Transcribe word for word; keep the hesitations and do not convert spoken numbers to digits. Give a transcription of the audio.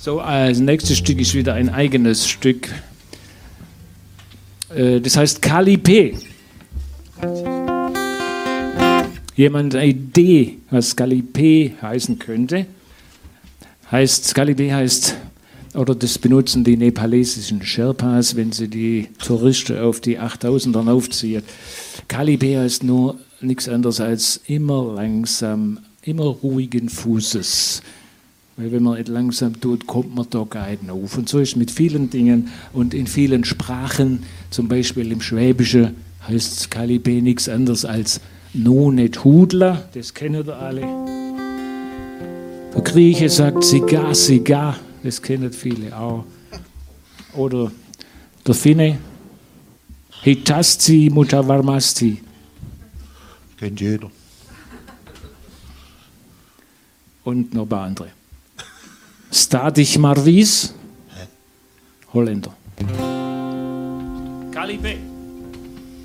So, als nächstes Stück ist wieder ein eigenes Stück. Äh, das heißt Kalipé. Jemand eine Idee, was Kalipé heißen könnte? Heißt, Kalipé heißt, oder das benutzen die nepalesischen Sherpas, wenn sie die Touristen auf die achttausender aufziehen. Kalipé heißt nur nichts anderes als immer langsam, immer ruhigen Fußes. Weil wenn man es langsam tut, kommt man da gar nicht auf. Und so ist es mit vielen Dingen und in vielen Sprachen, zum Beispiel im Schwäbischen, heißt Kalipé nichts anderes als no nicht Hudler, das kennen ihr alle. Der Grieche sagt Sigar, Sigar, das kennen viele auch. Oder der Finne, Hitasti Mutavarmasti. Kennt jeder. Und noch ein paar andere. Stadich Marvis, Holländer. Kalipé.